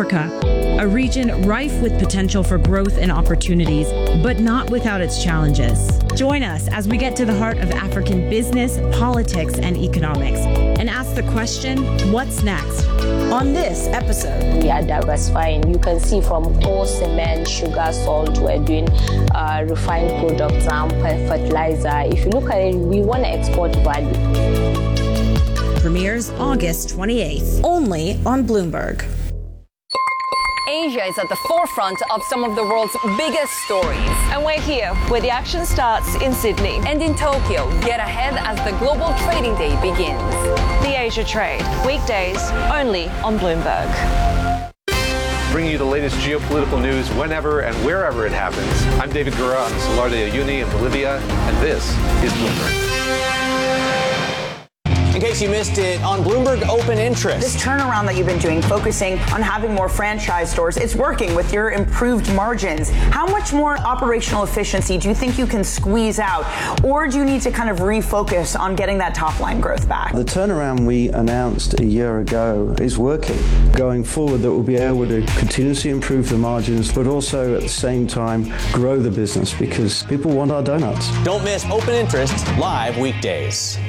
Africa, a region rife with potential for growth and opportunities, but not without its challenges. Join us as we get to the heart of African business, politics, and economics, and ask the question, what's next? On this episode, we are diversifying. You can see from coal, cement, sugar, salt, we're doing refined products and fertilizer. If you look at it, we want to export value. Premieres August 28th, only on Bloomberg. Asia is at the forefront of some of the world's biggest stories. And we're here where the action starts in Sydney. And in Tokyo, get ahead as the global trading day begins. The Asia Trade, weekdays only on Bloomberg. Bringing you the latest geopolitical news whenever and wherever it happens. I'm David Gura on the Salar de Uyuni in Bolivia, and this is Bloomberg. In case you missed it, on Bloomberg Open Interest. This turnaround that you've been doing, focusing on having more franchise stores, it's working with your improved margins. How much more operational efficiency do you think you can squeeze out? Or do you need to kind of refocus on getting that top line growth back? The turnaround we announced a year ago is working. Going forward, that we'll be able to continuously improve the margins, but also at the same time grow the business because people want our donuts. Don't miss Open Interest live weekdays.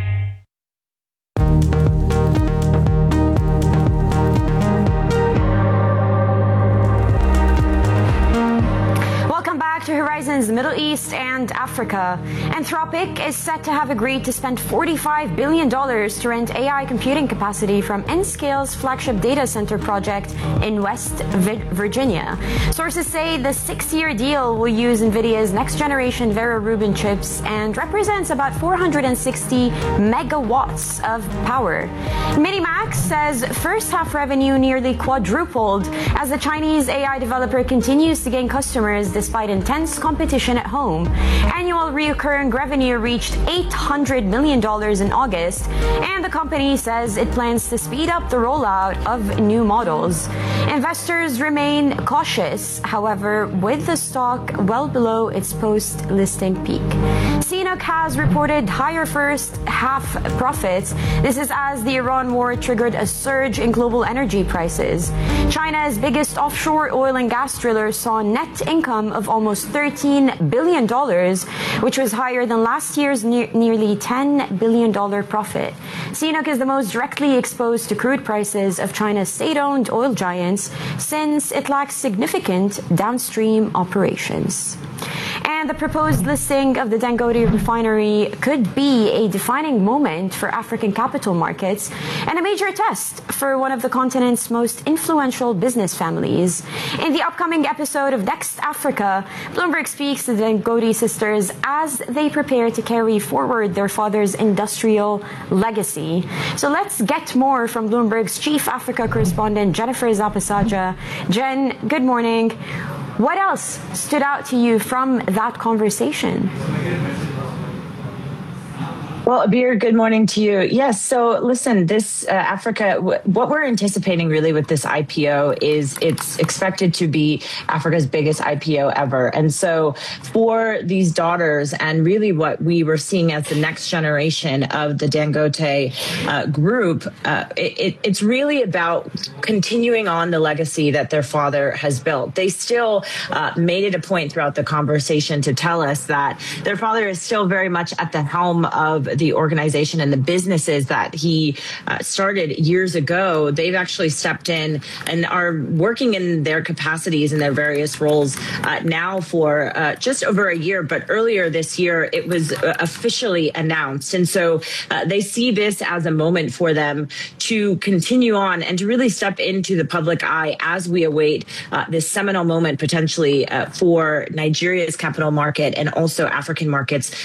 To Horizons Middle East and Africa. Anthropic is set to have agreed to spend $45 billion to rent AI computing capacity from Nscale's flagship data center project in West Virginia. Sources say the 6-year deal will use NVIDIA's next-generation Vera Rubin chips and represents about 460 megawatts of power. Minimax says first-half revenue nearly quadrupled as the Chinese AI developer continues to gain customers despite intense competition at home. Annual recurring revenue reached $800 million in August, and the company says it plans to speed up the rollout of new models. Investors remain cautious, however, with the stock well below its post-listing peak. CNOOC has reported higher first-half profits. This is as the Iran war triggered a surge in global energy prices. China's biggest offshore oil and gas driller saw net income of almost $13 billion, which was higher than last year's nearly $10 billion profit. CNOOC is the most directly exposed to crude prices of China's state-owned oil giants since it lacks significant downstream operations. And the proposed listing of the Dangote refinery could be a defining moment for African capital markets and a major test for one of the continent's most influential business families. In the upcoming episode of Next Africa, Bloomberg speaks to the Dangote sisters as they prepare to carry forward their father's industrial legacy. So let's get more from Bloomberg's Chief Africa correspondent, Jennifer Zapasaja. Jen, good morning. What else stood out to you from that conversation? Well, Abir, good morning to you. Yes, so listen, this Africa, what we're anticipating really with this IPO is it's expected to be Africa's biggest IPO ever. And so for these daughters and really what we were seeing as the next generation of the Dangote group, it's really about continuing on the legacy that their father has built. They still made it a point throughout the conversation to tell us that their father is still very much at the helm of the organization and the businesses that he started years ago. They've actually stepped in and are working in their capacities in their various roles now for just over a year. But earlier this year, it was officially announced. And so they see this as a moment for them to continue on and to really step into the public eye as we await this seminal moment potentially for Nigeria's capital market and also African markets